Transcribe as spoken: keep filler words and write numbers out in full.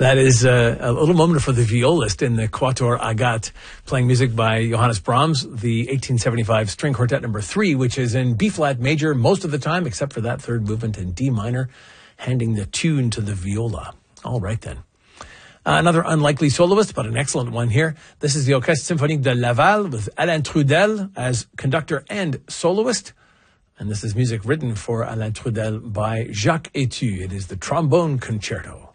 That is uh, a little moment for the violist in the Quatuor Agat, playing music by Johannes Brahms, the eighteen seventy-five String Quartet number three, which is in B-flat major most of the time, except for that third movement in D minor, handing the tune to the viola. All right, then. Uh, another unlikely soloist, but an excellent one here. This is the Orchestre Symphonique de Laval with Alain Trudel as conductor and soloist. And this is music written for Alain Trudel by Jacques Etu. It is the Trombone Concerto.